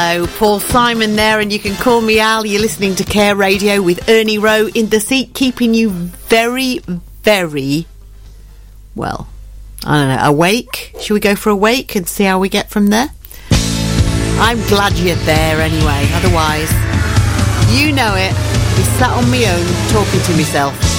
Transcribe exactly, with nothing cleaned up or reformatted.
Hello, Paul Simon there, and you can call me Al. You're listening to Care Radio with Ernie Rowe in the seat, keeping you very, very, well, I don't know, awake. Should we go for a wake and see how we get from there? I'm glad you're there anyway, otherwise, you know it, be sat on my own talking to myself.